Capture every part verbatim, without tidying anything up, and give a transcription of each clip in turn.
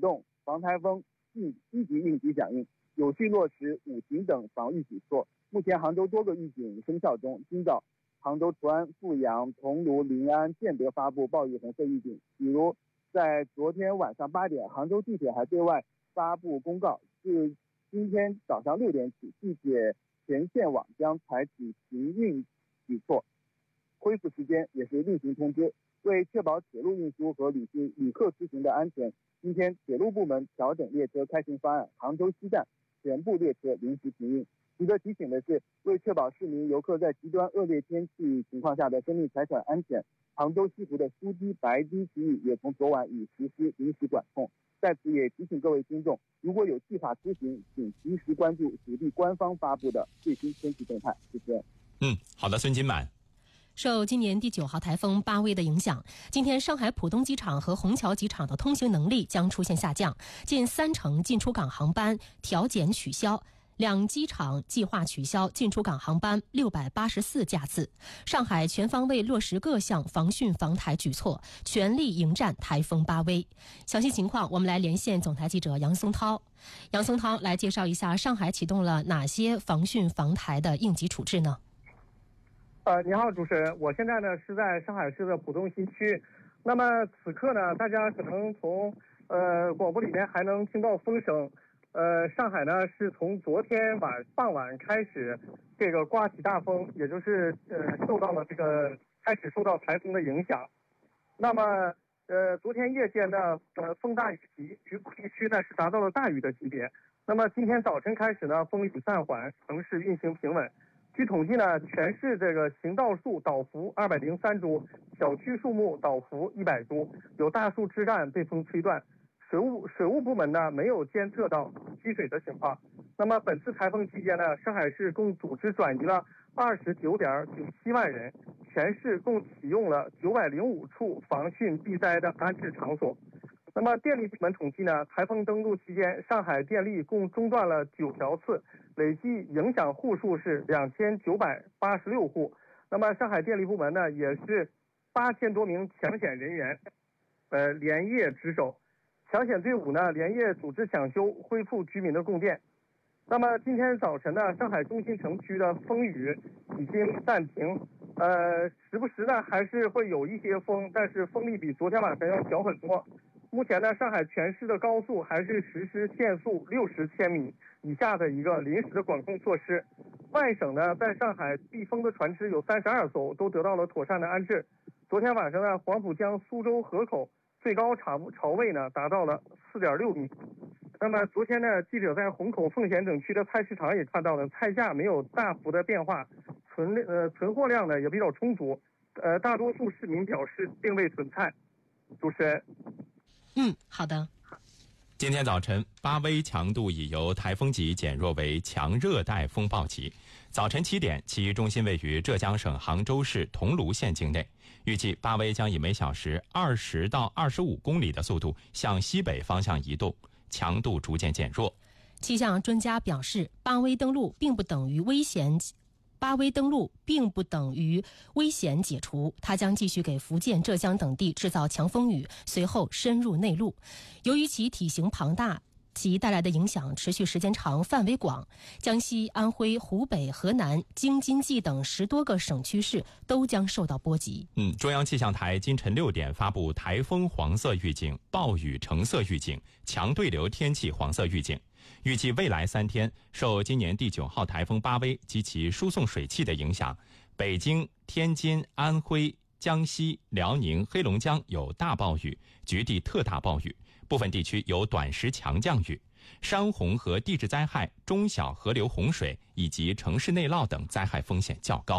动防台风积极应急响应，有序落实五警等防御举措。目前杭州多个预警生效中，今早杭州淳安、阜阳、桐庐、临安、建德发布暴雨红色预警。比如在昨天晚上八点，杭州地铁还对外发布公告，自今天早上六点起，地铁全线网将采取停运举措，恢复时间也是另行通知。为确保铁路运输和旅行旅客出行的安全，今天铁路部门调整列车开行方案，杭州西站全部列车临时停运。值得提醒的是，为确保市民游客在极端恶劣天气情况下的生命财产安全，杭州西湖的苏堤、白堤区域也从昨晚已实施临时管控。在此也提醒各位听众，如果有计划出行，请及时关注属地官方发布的最新天气动态。谢谢。 嗯，好的，孙金满。 受今年第九号台风巴威的影响，今天上海浦东机场和虹桥机场的通行能力将出现下降，近三成进出港航班调减取消。两机场计划取消进出港航班六百八十四架次。上海全方位落实各项防汛防台举措，全力迎战台风巴威。详细情况，我们来连线总台记者杨松涛。杨松涛来介绍一下，上海启动了哪些防汛防台的应急处置呢？ 呃，你好，主持人，我现在呢是在上海市的浦东新区。那么此刻呢，大家可能从呃广播里面还能听到风声。呃，上海呢是从昨天晚傍晚开始，这个刮起大风，也就是呃受到了这个开始受到台风的影响。那么呃昨天夜间呢，呃风大雨急，局部地区呢是达到了大雨的级别。那么今天早晨开始呢，风雨暂缓，城市运行平稳。据统计呢，全市这个行道树倒伏二百零三株，小区树木倒伏一百株，有大树枝干被风吹断。水务水务部门呢没有监测到积水的情况。那么本次台风期间呢，上海市共组织转移了二十九点九七万人，全市共启用了九百零五处防汛避灾的安置场所。那么电力部门统计呢，台风登陆期间，上海电力共中断了九条次，累计影响户数是两千九百八十六户。那么上海电力部门呢，也是八千多名抢险人员，呃，连夜值守。抢险队伍呢连夜组织抢修，恢复居民的供电。那么今天早晨呢，上海中心城区的风雨已经暂停，呃，时不时呢还是会有一些风，但是风力比昨天晚上要小很多。目前呢，上海全市的高速还是实施限速六十千米以下的一个临时的管控措施。外省呢，在上海避风的船只有三十二艘，都得到了妥善的安置。昨天晚上呢，黄浦江苏州河口最高潮潮位呢达到了四点六米。那么昨天呢，记者在虹口、奉贤等区的菜市场也看到了，菜价没有大幅的变化，存呃存货量呢也比较充足，呃大多数市民表示并未损菜。主持人， 嗯，好的。 今天早晨，巴威强度已由台风级减弱为强热带风暴级。早晨七点，其中心位于浙江省杭州市桐庐县境内。预计巴威将以每小时二十到二十五公里的速度向西北方向移动，强度逐渐减弱。 气象专家表示，巴威登陆并不等于危险。巴威登陆并不等于危险解除，它将继续给福建、浙江等地制造强风雨，随后深入内陆。由于其体型庞大，其带来的影响持续时间长、范围广，江西、安徽、湖北、河南、京津冀等十多个省区市都将受到波及。 嗯，中央气象台今晨六点发布台风黄色预警、暴雨橙色预警、强对流天气黄色预警。预计未来三天，受今年第九号台风巴威及其输送水汽的影响，北京、天津、安徽、江西、辽宁、黑龙江有大暴雨，局地特大暴雨，部分地区有短时强降雨。山洪和地质灾害、中小河流洪水以及城市内涝等灾害风险较高。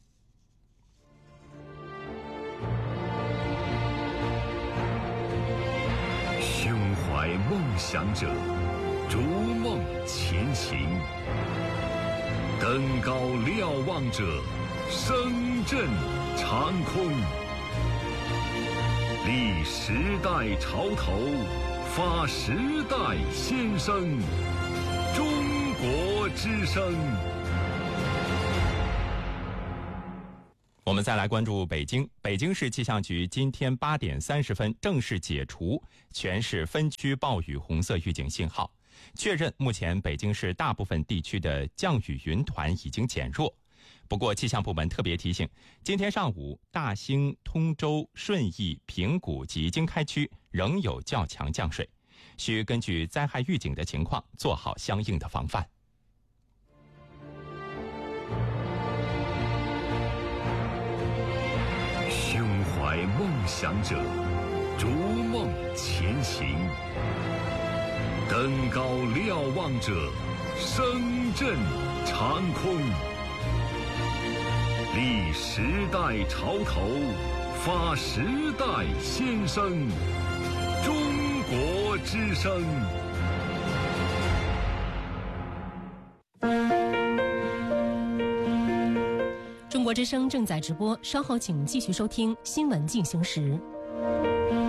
胸怀梦想者，逐梦前行；登高瞭望者，声震长空。立时代潮头，发时代先声。中国之声。 我们再来关注北京，北京市气象局今天八点三十分正式解除全市分区暴雨红色预警信号，确认目前北京市大部分地区的降雨云团已经减弱。不过气象部门特别提醒，今天上午大兴、通州、顺义、平谷及经开区仍有较强降水，需根据灾害预警的情况做好相应的防范。 胸怀梦想者，逐梦前行；登高瞭望者，声震长空。立时代潮头，发时代先声。中国之声。 中国之声正在直播，稍后请继续收听新闻进行时。